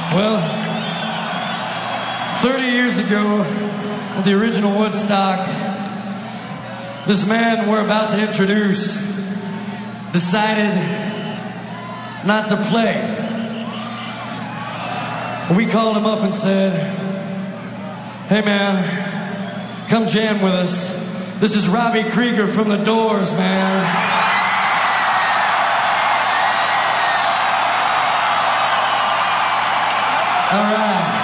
Well, 30 years ago, at the original Woodstock, this man we're about to introduce decided not to play. We called him up and said, "Hey man, come jam with us. This is Robbie Krieger from The Doors, man." All right.